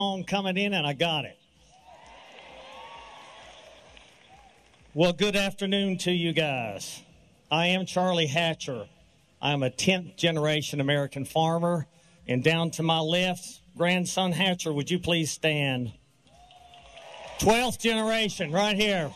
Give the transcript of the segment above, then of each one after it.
coming in, and I got it. Well, good afternoon to you guys. I am Charlie Hatcher. I'm a 10th generation American farmer, and down to my left, grandson Hatcher, would you please stand? 12th generation, right here.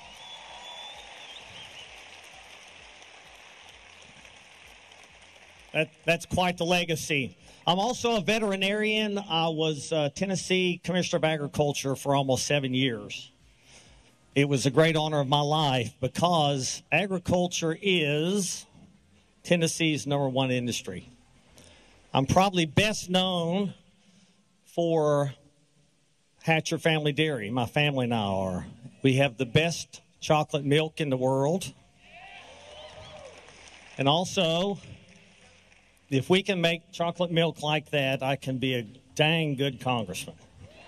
That's quite the legacy. I'm also a veterinarian. I was Tennessee Commissioner of Agriculture for almost 7 years. It was a great honor of my life because agriculture is Tennessee's #1 industry. I'm probably best known for Hatcher Family Dairy. My family and I are. We have the best chocolate milk in the world. And also, if we can make chocolate milk like that, I can be a dang good congressman.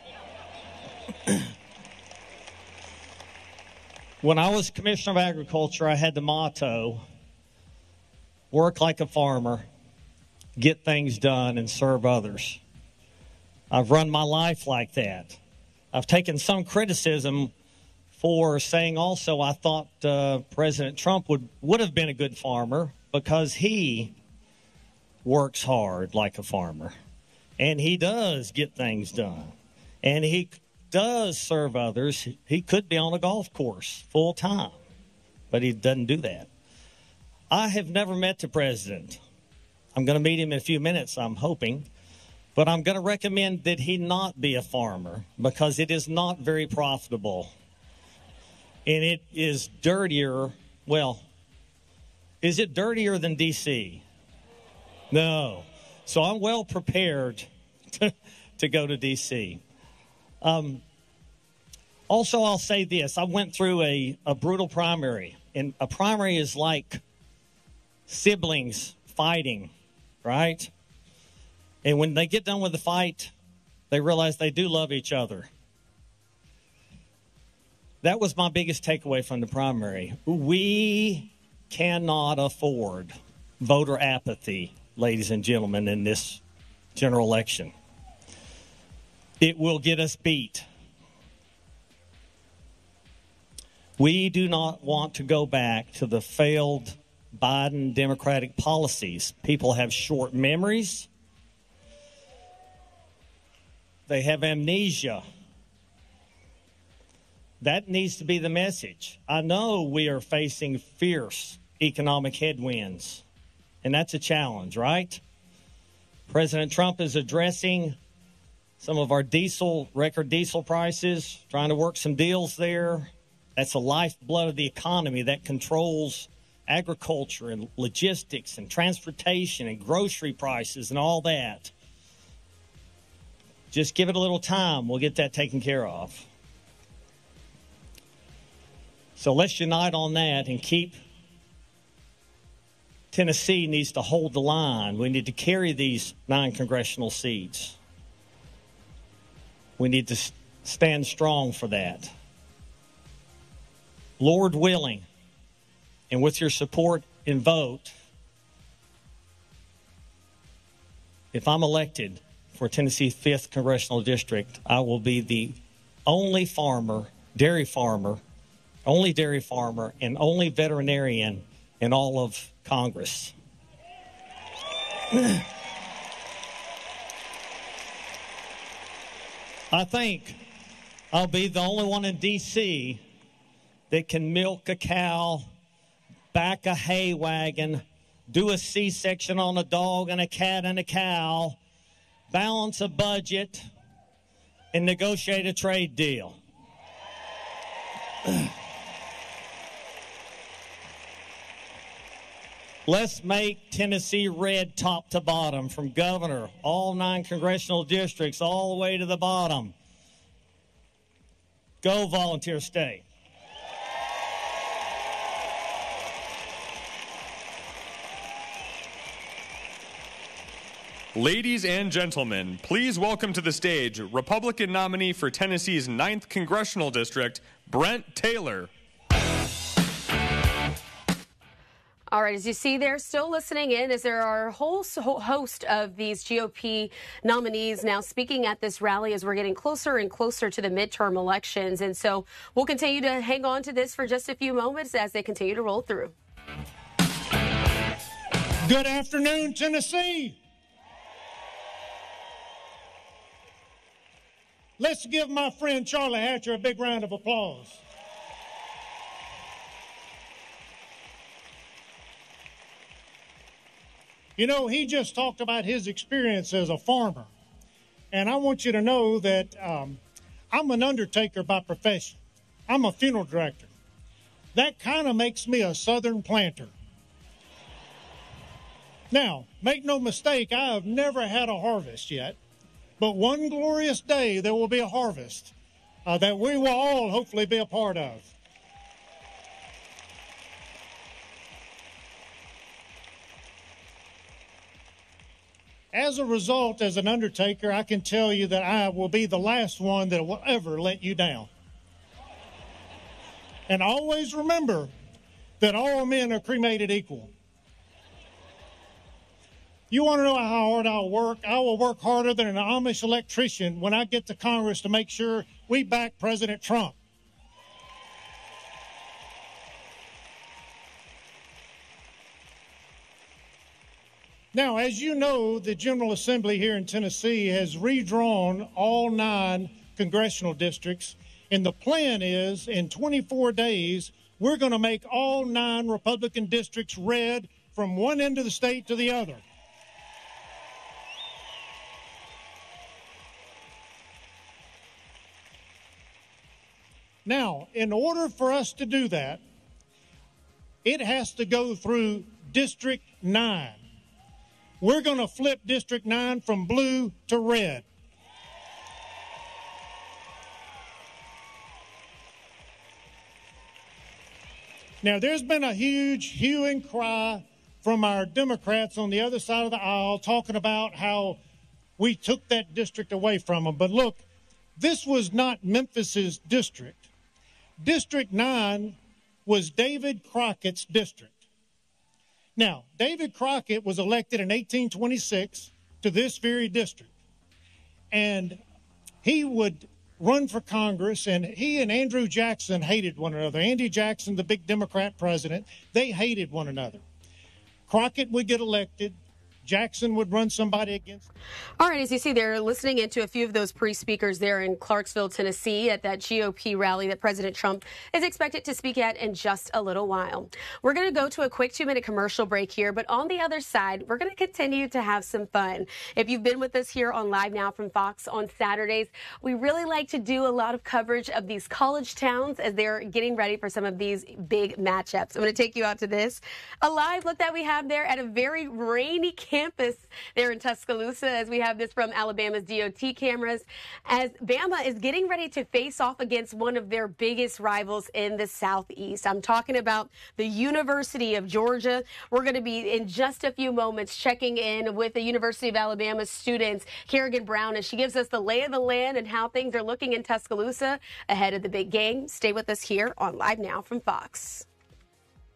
When I was Commissioner of Agriculture, I had the motto, work like a farmer, get things done, and serve others. I've run my life like that. I've taken some criticism for saying also I thought President Trump would have been a good farmer because he works hard like a farmer, and he does get things done, and he does serve others. He could be on a golf course full time, but he doesn't do that. I have never met the president. I'm going to meet him in a few minutes, I'm hoping, but I'm going to recommend that he not be a farmer because it is not very profitable, and it is dirtier. Well, is it dirtier than D.C.? No. So I'm well prepared to go to D.C. Also, I'll say this. I went through a brutal primary, and a primary is like siblings fighting, right? And when they get done with the fight, they realize they do love each other. That was my biggest takeaway from the primary. We cannot afford voter apathy, ladies and gentlemen, in this general election. It will get us beat. We do not want to go back to the failed Biden Democratic policies. People have short memories. They have amnesia. That needs to be the message. I know we are facing fierce economic headwinds, and that's a challenge, right? President Trump is addressing some of our record diesel prices, trying to work some deals there. That's the lifeblood of the economy that controls agriculture and logistics and transportation and grocery prices and all that. Just give it a little time. We'll get that taken care of. So let's unite on that and keep. Tennessee needs to hold the line. We need to carry these 9 congressional seats. We need to stand strong for that. Lord willing, and with your support and vote, if I'm elected for Tennessee's 5th Congressional District, I will be the only dairy farmer, and only veterinarian in all of Congress. I think I'll be the only one in D.C. that can milk a cow, back a hay wagon, do a C-section on a dog and a cat and a cow, balance a budget, and negotiate a trade deal. Let's make Tennessee red top to bottom, from governor, all 9 congressional districts, all the way to the bottom. Go volunteer state. Ladies and gentlemen, please welcome to the stage Republican nominee for Tennessee's 9th Congressional District, Brent Taylor. All right, as you see, they're still listening in as there are a whole host of these GOP nominees now speaking at this rally as we're getting closer and closer to the midterm elections. And so we'll continue to hang on to this for just a few moments as they continue to roll through. Good afternoon, Tennessee. Let's give my friend Charlie Hatcher a big round of applause. You know, he just talked about his experience as a farmer. And I want you to know that I'm an undertaker by profession. I'm a funeral director. That kind of makes me a southern planter. Now, make no mistake, I have never had a harvest yet. But one glorious day, there will be a harvest that we will all hopefully be a part of. As a result, as an undertaker, I can tell you that I will be the last one that will ever let you down. And always remember that all men are cremated equal. You want to know how hard I'll work? I will work harder than an Amish electrician when I get to Congress to make sure we back President Trump. Now, as you know, the General Assembly here in Tennessee has redrawn all 9 congressional districts, and the plan is in 24 days, we're going to make all 9 Republican districts red from one end of the state to the other. Now, in order for us to do that, it has to go through District 9. We're going to flip District 9 from blue to red. Now, there's been a huge hue and cry from our Democrats on the other side of the aisle talking about how we took that district away from them. But look, this was not Memphis's district. District 9 was David Crockett's district. Now, David Crockett was elected in 1826 to this very district, and he would run for Congress, and he and Andrew Jackson hated one another. Andy Jackson, the big Democrat president, they hated one another. Crockett would get elected. Jackson would run somebody against. All right, as you see, they're listening into a few of those pre-speakers there in Clarksville, Tennessee, at that GOP rally that President Trump is expected to speak at in just a little while. We're going to go to a quick 2-minute commercial break here, but on the other side, we're going to continue to have some fun. If you've been with us here on Live Now from Fox on Saturdays, we really like to do a lot of coverage of these college towns as they're getting ready for some of these big matchups. I'm going to take you out to this. A live look that we have there at a very rainy campus there in Tuscaloosa, as we have this from Alabama's DOT cameras, as Bama is getting ready to face off against one of their biggest rivals in the Southeast. I'm talking about the University of Georgia. We're going to be in just a few moments checking in with the University of Alabama students, Kerrigan Brown, as she gives us the lay of the land and how things are looking in Tuscaloosa ahead of the big game. Stay with us here on Live Now from Fox.